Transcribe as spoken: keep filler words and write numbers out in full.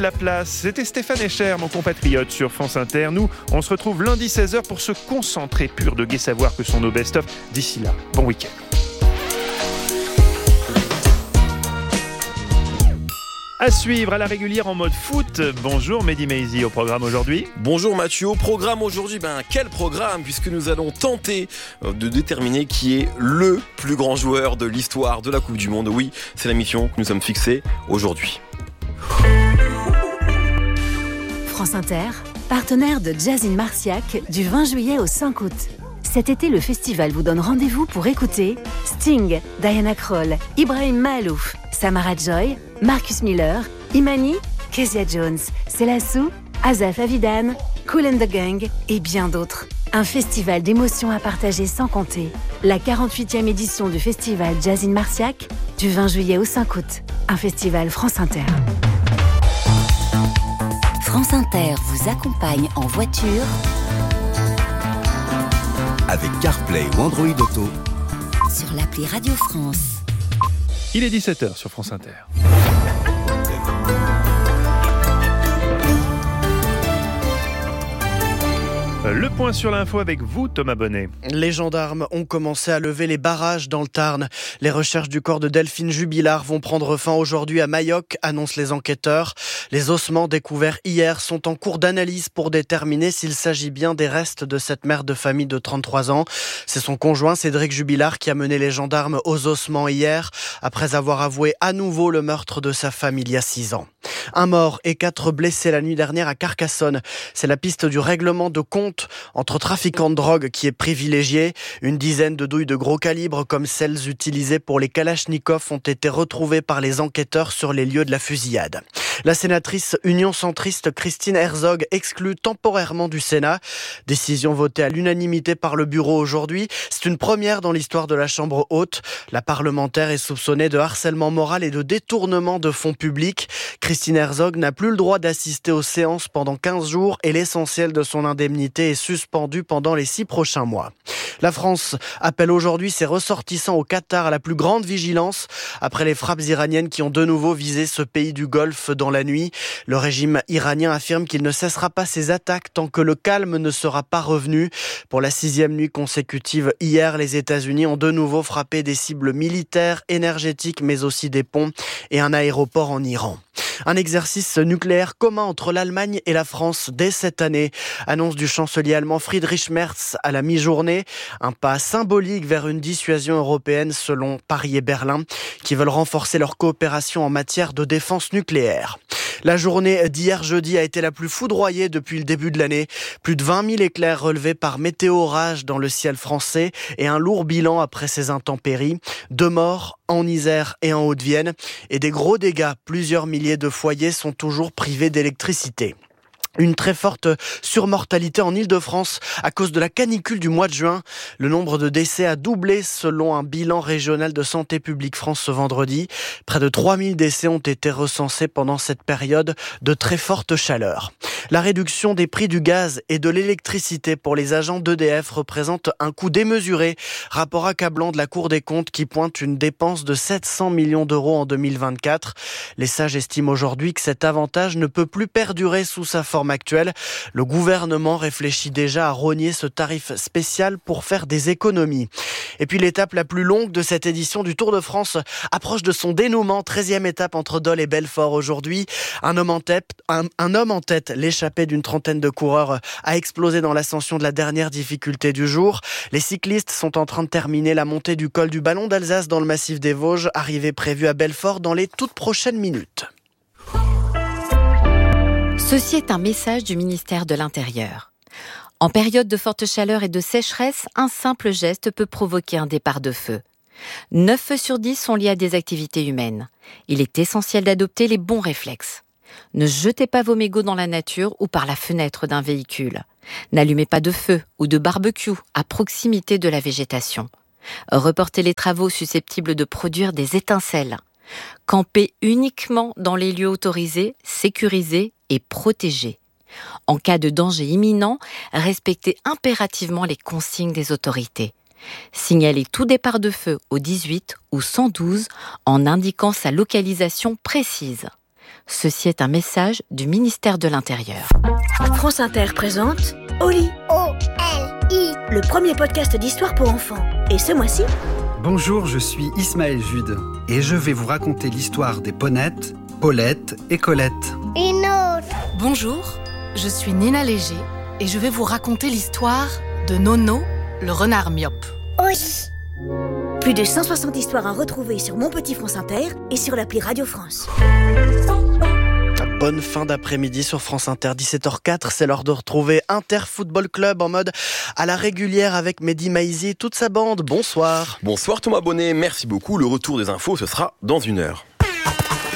la place. C'était Stéphane Echer, mon compatriote sur France Inter. Nous, on se retrouve lundi seize heures pour se concentrer pur de gai savoir que sont nos best-of. D'ici là, bon week-end. À suivre à la régulière en mode foot. Bonjour Mehdi Maizi au programme aujourd'hui. Bonjour Mathieu, au programme aujourd'hui, ben quel programme, puisque nous allons tenter de déterminer qui est le plus grand joueur de l'histoire de la Coupe du Monde. Oui, c'est la mission que nous sommes fixés aujourd'hui. France Inter, partenaire de Jazz in Marciac du vingt juillet au cinq août. Cet été, le festival vous donne rendez-vous pour écouter Sting, Diana Krall, Ibrahim Mahalouf, Samara Joy, Marcus Miller, Imani, Kezia Jones, Selassou, Asaf Avidan, Kool and the Gang et bien d'autres. Un festival d'émotions à partager sans compter. La quarante-huitième édition du festival Jazz in Marciac du vingt juillet au cinq août. Un festival France Inter. France Inter vous accompagne en voiture avec CarPlay ou Android Auto sur l'appli Radio France. Il est dix-sept heures sur France Inter. Le point sur l'info avec vous, Thomas Bonnet. Les gendarmes ont commencé à lever les barrages dans le Tarn. Les recherches du corps de Delphine Jubilard vont prendre fin aujourd'hui à Mayoc, annoncent les enquêteurs. Les ossements découverts hier sont en cours d'analyse pour déterminer s'il s'agit bien des restes de cette mère de famille de trente-trois ans. C'est son conjoint, Cédric Jubilard, qui a mené les gendarmes aux ossements hier, après avoir avoué à nouveau le meurtre de sa femme il y a six ans. Un mort et quatre blessés la nuit dernière à Carcassonne. C'est la piste du règlement de compte entre trafiquants de drogue qui est privilégiée. Une dizaine de douilles de gros calibre comme celles utilisées pour les Kalachnikov ont été retrouvées par les enquêteurs sur les lieux de la fusillade. La sénatrice Union centriste Christine Herzog exclue temporairement du Sénat. Décision votée à l'unanimité par le bureau aujourd'hui. C'est une première dans l'histoire de la Chambre haute. La parlementaire est soupçonnée de harcèlement moral et de détournement de fonds publics. Christine Herzog n'a plus le droit d'assister aux séances pendant quinze jours et l'essentiel de son indemnité est suspendu pendant les six prochains mois. La France appelle aujourd'hui ses ressortissants au Qatar à la plus grande vigilance après les frappes iraniennes qui ont de nouveau visé ce pays du Golfe dans la nuit. Le régime iranien affirme qu'il ne cessera pas ses attaques tant que le calme ne sera pas revenu. Pour la sixième nuit consécutive, hier, les États-Unis ont de nouveau frappé des cibles militaires, énergétiques, mais aussi des ponts et un aéroport en Iran. Un exercice nucléaire commun entre l'Allemagne et la France dès cette année. Annonce du chancelier allemand Friedrich Merz à la mi-journée. Un pas symbolique vers une dissuasion européenne selon Paris et Berlin qui veulent renforcer leur coopération en matière de défense nucléaire. La journée d'hier jeudi a été la plus foudroyée depuis le début de l'année. Plus de vingt mille éclairs relevés par Météo Orage dans le ciel français et un lourd bilan après ces intempéries. Deux morts en Isère et en Haute-Vienne et des gros dégâts. Plusieurs milliers de foyers sont toujours privés d'électricité. Une très forte surmortalité en Île-de-France à cause de la canicule du mois de juin. Le nombre de décès a doublé selon un bilan régional de Santé publique France ce vendredi. Près de trois mille décès ont été recensés pendant cette période de très forte chaleur. La réduction des prix du gaz et de l'électricité pour les agents d'E D F représente un coût démesuré. Rapport accablant de la Cour des comptes qui pointe une dépense de sept cents millions d'euros en deux mille vingt-quatre. Les sages estiment aujourd'hui que cet avantage ne peut plus perdurer sous sa forme actuelle. Le gouvernement réfléchit déjà à rogner ce tarif spécial pour faire des économies. Et puis l'étape la plus longue de cette édition du Tour de France approche de son dénouement. treizième étape entre Dole et Belfort aujourd'hui. Un homme en tête, un, un homme en tête, l'échappée d'une trentaine de coureurs a explosé dans l'ascension de la dernière difficulté du jour. Les cyclistes sont en train de terminer la montée du col du Ballon d'Alsace dans le massif des Vosges, arrivée prévue à Belfort dans les toutes prochaines minutes. Ceci est un message du ministère de l'Intérieur. En période de forte chaleur et de sécheresse, un simple geste peut provoquer un départ de feu. neuf feux sur dix sont liés à des activités humaines. Il est essentiel d'adopter les bons réflexes. Ne jetez pas vos mégots dans la nature ou par la fenêtre d'un véhicule. N'allumez pas de feu ou de barbecue à proximité de la végétation. Reportez les travaux susceptibles de produire des étincelles. Campez uniquement dans les lieux autorisés, sécurisés et protégés. En cas de danger imminent, respectez impérativement les consignes des autorités. Signalez tout départ de feu au dix-huit ou cent douze en indiquant sa localisation précise. Ceci est un message du ministère de l'Intérieur. France Inter présente Oli. O L I. Le premier podcast d'histoire pour enfants. Et ce mois-ci, bonjour, je suis Ismaël Jude et je vais vous raconter l'histoire des Ponettes, Paulette et Colette. Une autre. Bonjour, je suis Nina Léger et je vais vous raconter l'histoire de Nono, le renard myope. Oui. Plus de cent soixante histoires à retrouver sur Mon Petit France Inter et sur l'appli Radio France. Bonne fin d'après-midi sur France Inter, dix-sept heures quatre. C'est l'heure de retrouver Inter Football Club en mode à la régulière avec Mehdi Maizi et toute sa bande. Bonsoir. Bonsoir Thomas Bonnet, merci beaucoup. Le retour des infos, ce sera dans une heure.